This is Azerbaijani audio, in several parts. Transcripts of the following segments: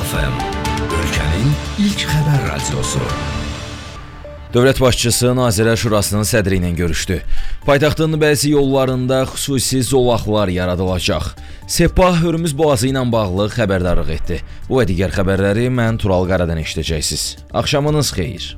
FM, ölkənin ilk xəbər radiosu. Dövlət başçısı Nazirlər Şurasının sədri ilə görüşdü. Paytaxtın bəzi yollarında xüsusi zolaqlar yaradılacaq. Sepah Hörmüz boğazı ilə bağlı xəbərdarlıq etdi. Bu və digər xəbərləri mən Tural Qaradan eşidəcəksiniz. Axşamınız xeyir.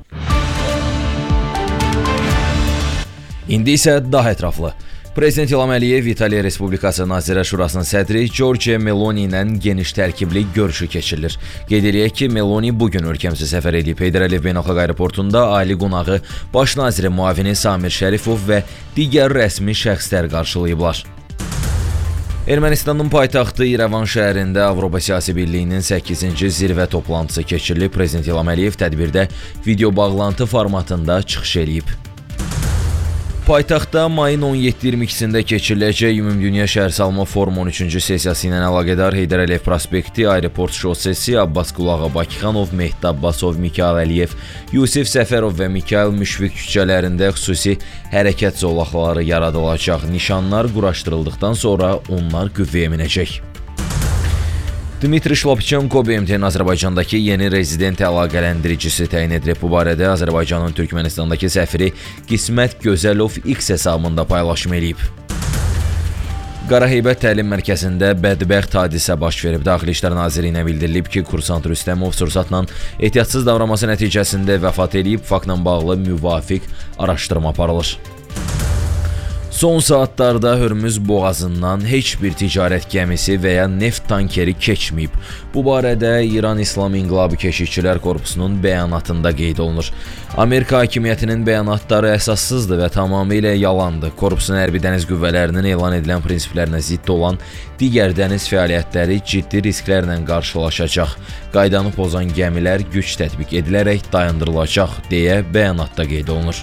İndi isə daha ətraflı. Prezident İlham Əliyev İtaliya Respublikası Nazirlər Şurasının sədri Giorgia Meloni ilə geniş tərkibli görüşü keçirilir. Qeyd eləyək ki, Meloni bugün ölkəmizə səfər edib. Heydər Əliyev Beynəlxalq Aeroportunda ali qonağı Baş naziri müavini Samir Şərifov və digər rəsmi şəxslər qarşılayıblar. Ermənistanın paytaxtı İrəvan şəhərində Avropa Siyasi Birliyinin 8-ci zirvə toplantısı keçirilib. Prezident İlham Əliyev tədbirdə video bağlantı formatında çıxış eləyib. Paytaxtda mayın 17-22-sində keçiriləcək Ümumdünya Şəhərsalma Forumu 13-cü sessiyası ilə əlaqədar Heydər Əliyev prospekti, Aeroport şosesi, Abbas Qulağa Bakıxanov, Mehdi Abbasov, Mikayıl Əliyev, Yusif Səfərov və Mikayıl Müşfiq küçələrində xüsusi hərəkət zolaqları yaradılacaq. Nişanlar quraşdırıldıqdan sonra onlar qüvvəyə minəcək. Dmitri Şlapçenko BMT-nin Azərbaycandakı yeni rezident əlaqələndiricisi təyin edilib. Bu barədə Azərbaycanın Türkmənistandakı səfiri Qismət Gözəlov X hesabında paylaşım eləyib. Qaraheybət təlim mərkəzində bədbəxt hadisə baş verib. Daxili İşlər Nazirliyinə bildirilib ki, kursant Rüstəmov sursatla ehtiyatsız davranması nəticəsində vəfat edib. Faktla bağlı müvafiq araşdırma aparılır. Son saatlarda Hörmüz boğazından heç bir ticarət gəmisi və ya neft tankeri keçməyib. Bu barədə İran İslam İnqilabı Keşikçilər Korpusunun bəyanatında qeyd olunur. Amerika hakimiyyətinin bəyanatları əsassızdır və tamamilə yalandır. Korpusun hərbi dəniz qüvvələrinin elan edilən prinsiplərinə zidd olan digər dəniz fəaliyyətləri ciddi risklərlə qarşılaşacaq. Qaydanı pozan gəmilər güc tətbiq edilərək dayandırılacaq, deyə bəyanatda qeyd olunur.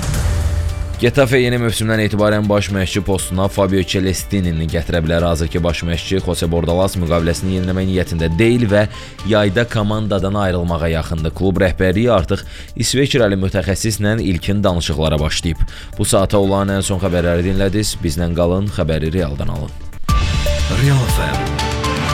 Getafe yeni mövsümdən etibarən baş məşqçi postuna Fabio Celestinini gətirə bilər. Hazırki baş məşqçi Jose Bordalas müqaviləsini yeniləmək niyyətində deyil və yayda komandadan ayrılmağa yaxındır. Klub rəhbərliyi artıq İsveçrəli mütəxəssislə ilkin danışıqlara başlayıb. Bu saata olan ən son xəbərləri dinlədiniz. Bizlə qalın, xəbəri realdan alın. Real FM